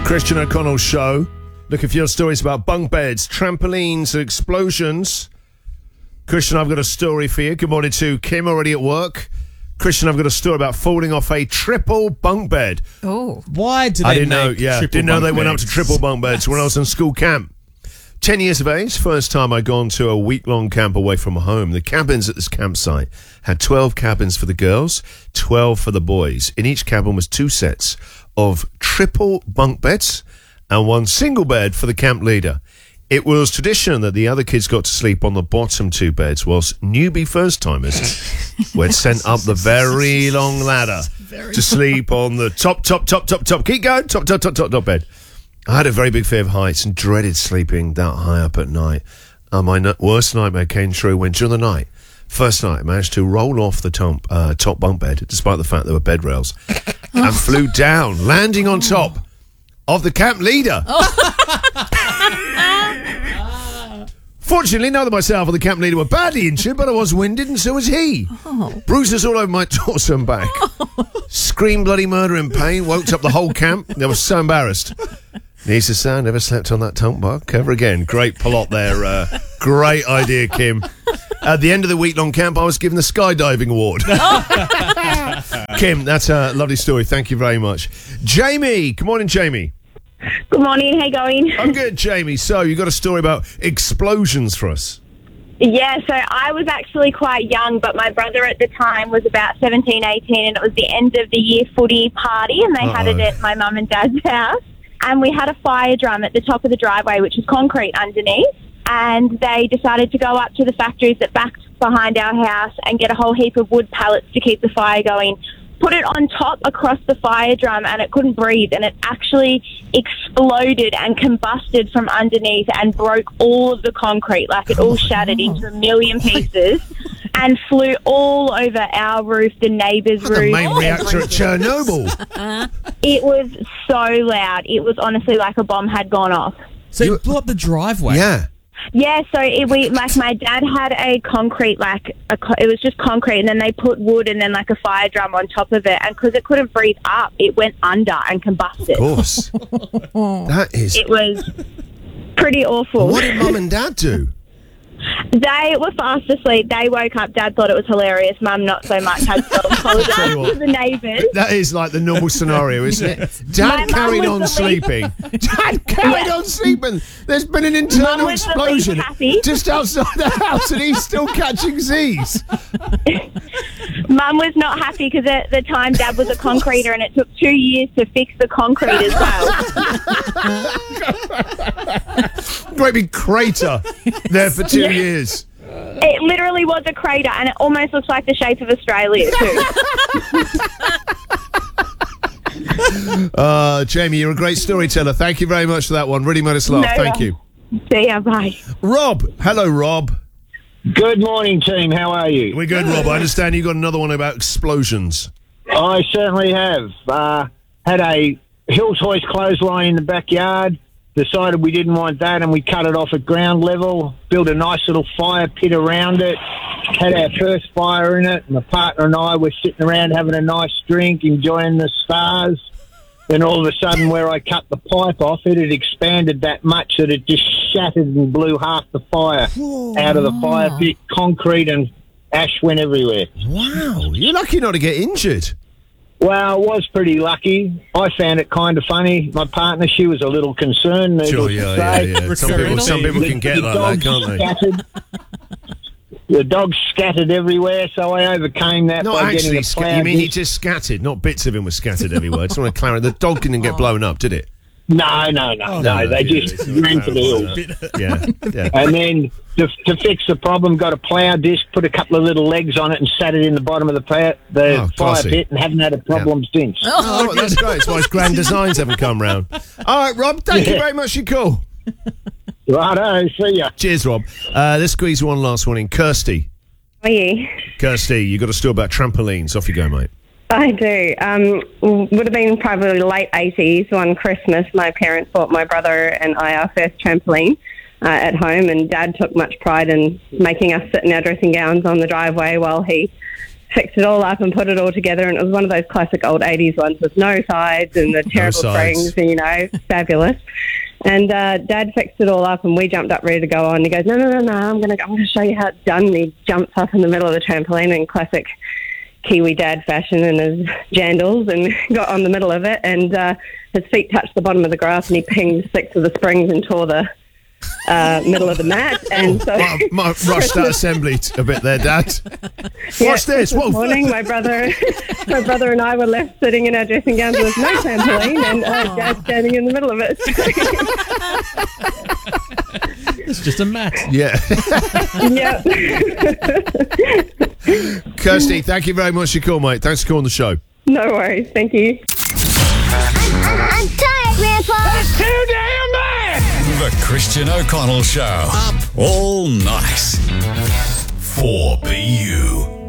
Christian O'Connell Show. Looking for your stories about bunk beds, trampolines, explosions. Christian, I've got a story for you. Good morning to Kim, already at work. Christian, I've got a story about falling off a triple bunk bed. Oh. Why do they I didn't know, make yeah. triple Didn't know bunk they went up beds? to triple bunk beds when I was in school camp. 10 years of age, first time I'd gone to a week-long camp away from home. The cabins at this campsite had 12 cabins for the girls, 12 for the boys. In each cabin was 2 sets of triple bunk beds and 1 single bed for the camp leader. It was tradition that the other kids got to sleep on the bottom 2 beds, whilst newbie first-timers were sent up the very long ladder to sleep on the top. Keep going, top bed. I had a very big fear of heights and dreaded sleeping that high up at night. My worst nightmare came true when, during the night, first night, I managed to roll off the top bunk bed, despite the fact there were bed rails, and flew down, landing on top of the camp leader. Fortunately, neither myself or the camp leader were badly injured, but I was winded and so was he. Bruises all over my torso and back. Screamed bloody murder in pain, woke up the whole camp. I was so embarrassed. Needs to say, I never slept on that tunk bunk ever again. Great plot there. Great idea, Kim. At the end of the week-long camp, I was given the skydiving award. Kim, that's a lovely story. Thank you very much. Jamie. Good morning, Jamie. Good morning, how you going? I'm good, Jamie. So, you got a story about explosions for us. Yeah, so I was actually quite young, but my brother at the time was about 17, 18, and it was the end of the year footy party, and they had it at my mum and dad's house. And we had a fire drum at the top of the driveway, which was concrete underneath. And they decided to go up to the factories that backed behind our house and get a whole heap of wood pallets to keep the fire going. Put it on top across the fire drum, and it couldn't breathe. And it actually exploded and combusted from underneath and broke all of the concrete. Like, it all shattered into a million pieces and flew all over our roof, the neighbour's roof. The main reactor at Chernobyl. It was so loud. It was honestly like a bomb had gone off. So you blew up the driveway? Yeah. Yeah, so my dad had a concrete, it was just concrete, and then they put wood and then like a fire drum on top of it, and because it couldn't breathe up, it went under and combusted. Of course. That is... It was pretty awful. What did Mum and Dad do? They were fast asleep. They woke up. Dad thought it was hilarious. Mum, not so much. Had to apologise to the neighbours. That is like the normal scenario, isn't it? Dad carried on sleeping. Dad carried on sleeping. There's been an internal explosion just outside the house and he's still catching Z's. Mum was not happy because at the time Dad was a concreter and it took 2 years to fix the concrete as well. Great big crater there for 2 years. It literally was a crater, and it almost looks like the shape of Australia too. Jamie, you're a great storyteller. Thank you very much for that one. Really made us laugh. Thank you. See ya, bye. Rob. Hello, Rob. Good morning, team. How are you? We're good, Rob. I understand you got another one about explosions. I certainly have. Had a Hills Hoist clothesline in the backyard. Decided we didn't want that, and we cut it off at ground level. Built a nice little fire pit around it. Had our first fire in it. My partner and I were sitting around having a nice drink, enjoying the stars. Then all of a sudden, where I cut the pipe off, it had expanded that much that it just shattered and blew half the fire out of the fire pit. Concrete and ash went everywhere. Wow. You're lucky not to get injured. Well, I was pretty lucky. I found it kind of funny. My partner, she was a little concerned. Sure, yeah. Some people can get like that, can't they? The dogs scattered everywhere, so I overcame that by getting a plough. You mean he just scattered, not bits of him were scattered everywhere. I just want to clarify. The dog didn't get blown up, did it? No. They just ran for the hills. Yeah. And then to fix the problem, got a plough disc, put a couple of little legs on it, and sat it in the bottom of the fire pit, and haven't had a problem since. Oh, that's great. That's why his grand designs haven't come round. All right, Rob. Thank you very much for your call. Righto, see ya. Cheers, Rob. Let's squeeze one last one in. Kirsty. How are you? Kirsty, you got a story about trampolines. Off you go, mate. I do. Would have been probably late 80s on Christmas. My parents bought my brother and I our first trampoline at home, and Dad took much pride in making us sit in our dressing gowns on the driveway while he fixed it all up and put it all together, and it was one of those classic old 80s ones with no sides and the terrible springs, and, fabulous. And Dad fixed it all up, and we jumped up ready to go on. He goes, no, I'm going to show you how it's done. And he jumps up in the middle of the trampoline in classic Kiwi dad fashion in his jandals and got on the middle of it, and his feet touched the bottom of the grass, and he pinged 6 of the springs and tore the middle of the mat. And so might rush that assembly a bit there, Dad. Watch this. This morning, my brother and I were left sitting in our dressing gowns with no trampoline, and Dad standing in the middle of it. It's just a mat. Yeah. Yep. Kirsty, thank you very much for your call, mate. Thanks for calling the show. No worries. Thank you. I'm tired, Grandpa. That's too damn bad. The Christian O'Connell Show. Up all night. 4BU.